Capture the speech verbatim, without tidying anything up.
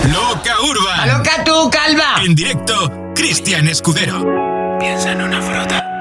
Loca Urban. ¡A loca tú, calva! En directo, Cristian Escudero. Piensa en una fruta.